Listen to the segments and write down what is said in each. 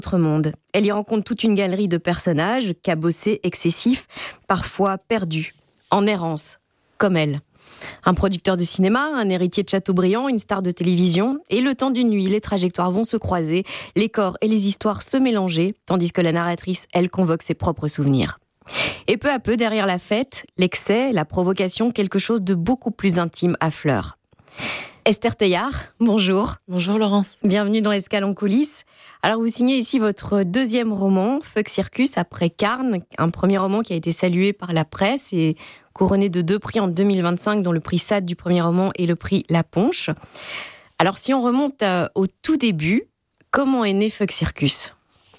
autre monde. Elle y rencontre toute une galerie de personnages, cabossés, excessifs, parfois perdus, en errance, comme elle. Un producteur de cinéma, un héritier de Chateaubriand, une star de télévision. Et le temps d'une nuit, les trajectoires vont se croiser, les corps et les histoires se mélanger, tandis que la narratrice, elle, convoque ses propres souvenirs. Et peu à peu, derrière la fête, l'excès, la provocation, quelque chose de beaucoup plus intime affleure. Esther Teillard, bonjour. Bonjour Laurence. Bienvenue dans Escale en coulisses. Alors vous signez ici votre deuxième roman, Fuck Circus, après Carnes, un premier roman qui a été salué par la presse et couronné de 2 prix en 2025, dont le prix SAD du premier roman et le prix La Ponche. Alors si on remonte au tout début, comment est né Fuck Circus ?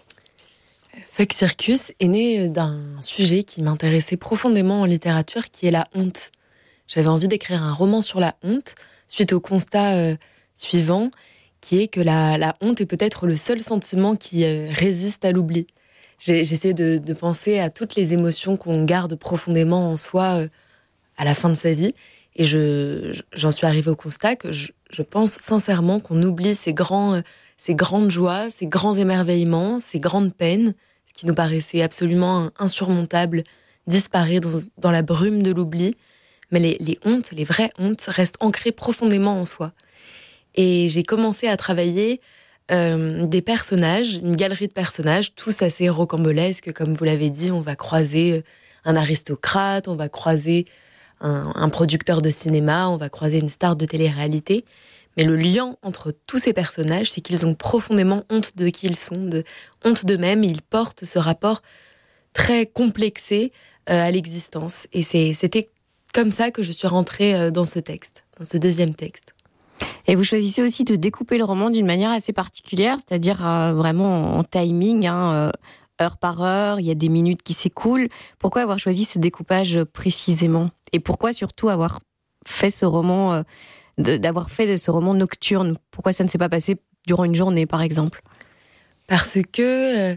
Fuck Circus est né d'un sujet qui m'intéressait profondément en littérature, qui est la honte. J'avais envie d'écrire un roman sur la honte, suite au constat suivant, qui est que la honte est peut-être le seul sentiment qui résiste à l'oubli. J'essaie de penser à toutes les émotions qu'on garde profondément en soi à la fin de sa vie. Et j'en suis arrivée au constat que je pense sincèrement qu'on oublie ces grandes joies, ces grands émerveillements, ces grandes peines, ce qui nous paraissait absolument insurmontable, disparaît dans la brume de l'oubli. Mais les hontes, les vraies hontes, restent ancrées profondément en soi. Et j'ai commencé à travailler des personnages, une galerie de personnages, tous assez rocambolesques, comme vous l'avez dit. On va croiser un aristocrate, on va croiser un producteur de cinéma, on va croiser une star de télé-réalité. Mais le lien entre tous ces personnages, c'est qu'ils ont profondément honte de qui ils sont, honte d'eux-mêmes. Ils portent ce rapport très complexé à l'existence. Et c'était comme ça que je suis rentrée dans ce texte, dans ce deuxième texte. Et vous choisissez aussi de découper le roman d'une manière assez particulière, c'est-à-dire vraiment en timing, heure par heure, il y a des minutes qui s'écoulent. Pourquoi avoir choisi ce découpage précisément ? Et pourquoi surtout avoir fait ce roman, d'avoir fait de ce roman nocturne ? Pourquoi ça ne s'est pas passé durant une journée, par exemple ? Parce que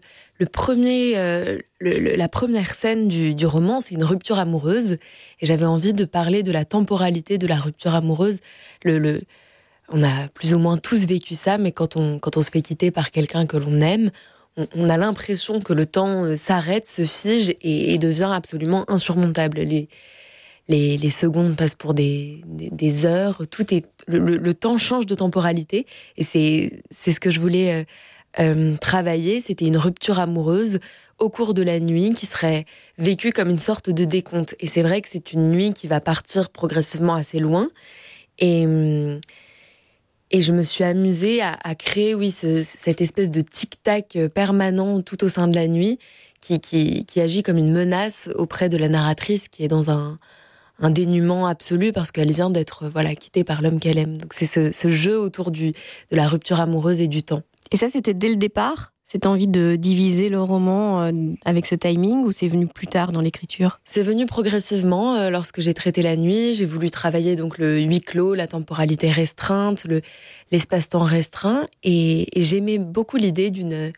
la première scène du roman, c'est une rupture amoureuse. Et j'avais envie de parler de la temporalité de la rupture amoureuse. On a plus ou moins tous vécu ça, mais quand on se fait quitter par quelqu'un que l'on aime, on a l'impression que le temps s'arrête, se fige et devient absolument insurmontable. Les secondes passent pour des heures. Le temps change de temporalité. Et c'est ce que je voulais travailler. C'était une rupture amoureuse au cours de la nuit qui serait vécue comme une sorte de décompte. Et c'est vrai que c'est une nuit qui va partir progressivement assez loin. Et je me suis amusée à créer, cette espèce de tic-tac permanent tout au sein de la nuit qui agit comme une menace auprès de la narratrice qui est dans un dénuement absolu parce qu'elle vient d'être quittée par l'homme qu'elle aime. Donc c'est ce jeu autour de la rupture amoureuse et du temps. Et ça, c'était dès le départ, cette envie de diviser le roman avec ce timing, ou c'est venu plus tard dans l'écriture ? C'est venu progressivement lorsque j'ai traité la nuit. J'ai voulu travailler donc le huis clos, la temporalité restreinte, l'espace-temps restreint, et j'aimais beaucoup l'idée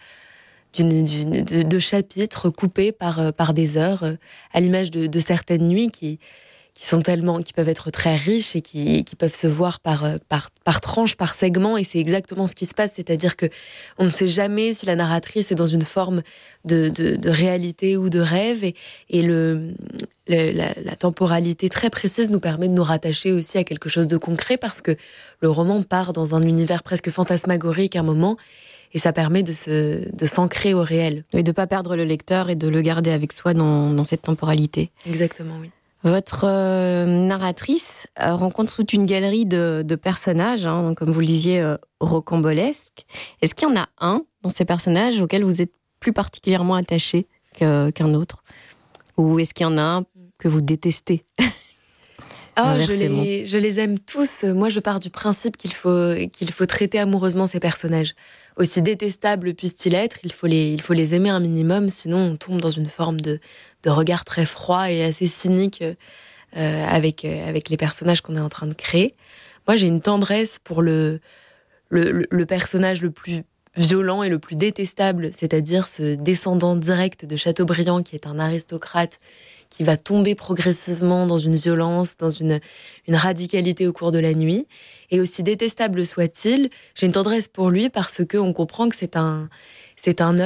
de chapitres coupés par des heures, à l'image de certaines nuits qui peuvent être très riches et qui peuvent se voir par tranche, par segment, et c'est exactement ce qui se passe, c'est-à-dire que on ne sait jamais si la narratrice est dans une forme de réalité ou de rêve, et la temporalité très précise nous permet de nous rattacher aussi à quelque chose de concret, parce que le roman part dans un univers presque fantasmagorique à un moment, et ça permet de s'ancrer au réel. Et de ne pas perdre le lecteur et de le garder avec soi dans cette temporalité. Exactement, oui. Votre narratrice rencontre toute une galerie de personnages, comme vous le disiez, rocambolesques. Est-ce qu'il y en a un dans ces personnages auquel vous êtes plus particulièrement attaché qu'un autre ? Ou est-ce qu'il y en a un que vous détestez ? Je les aime tous. Moi, je pars du principe qu'il faut traiter amoureusement ces personnages. Aussi détestables puissent-ils être, il faut les aimer un minimum, sinon on tombe dans une forme de regard très froid et assez cynique avec les personnages qu'on est en train de créer. Moi, j'ai une tendresse pour le personnage le plus violent et le plus détestable, c'est-à-dire ce descendant direct de Chateaubriand qui est un aristocrate qui va tomber progressivement dans une violence, dans une radicalité au cours de la nuit. Et aussi détestable soit-il, j'ai une tendresse pour lui parce qu'on comprend que c'est un C'est un